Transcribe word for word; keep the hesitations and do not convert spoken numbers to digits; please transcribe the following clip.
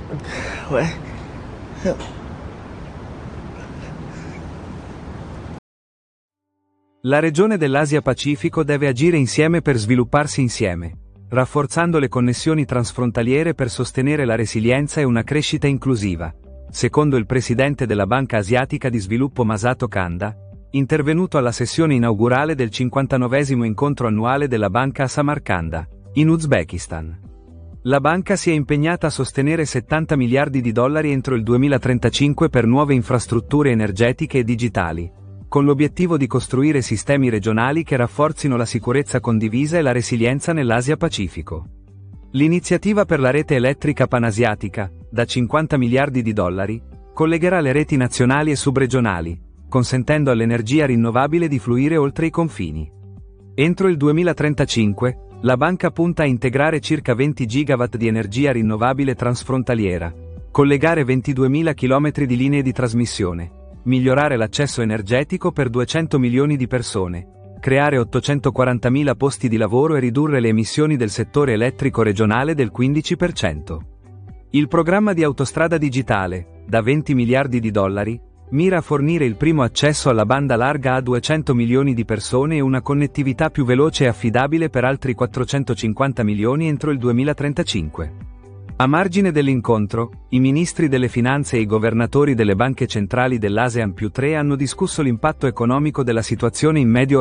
喂。 La regione dell'Asia-Pacifico deve agire insieme per svilupparsi insieme, rafforzando le connessioni transfrontaliere per sostenere la resilienza e una crescita inclusiva, secondo il presidente della Banca Asiatica di Sviluppo Masato Kanda, intervenuto alla sessione inaugurale del cinquantanovesimo incontro annuale della banca a Samarcanda, in Uzbekistan. La banca si è impegnata a sostenere settanta miliardi di dollari entro il duemilatrentacinque per nuove infrastrutture energetiche e digitali, con l'obiettivo di costruire sistemi regionali che rafforzino la sicurezza condivisa e la resilienza nell'Asia-Pacifico. L'iniziativa per la rete elettrica panasiatica, da cinquanta miliardi di dollari, collegherà le reti nazionali e subregionali, consentendo all'energia rinnovabile di fluire oltre i confini. Entro il duemilatrentacinque, la banca punta a integrare circa venti gigawatt di energia rinnovabile transfrontaliera, collegare ventiduemila chilometri di linee di trasmissione, migliorare l'accesso energetico per duecento milioni di persone, creare ottocentoquarantamila posti di lavoro e ridurre le emissioni del settore elettrico regionale del quindici per cento. Il programma di autostrada digitale, da venti miliardi di dollari, mira a fornire il primo accesso alla banda larga a duecento milioni di persone e una connettività più veloce e affidabile per altri quattrocentocinquanta milioni entro il duemilatrentacinque. A margine dell'incontro, i ministri delle finanze e i governatori delle banche centrali dell'ASEAN più tre hanno discusso l'impatto economico della situazione in Medio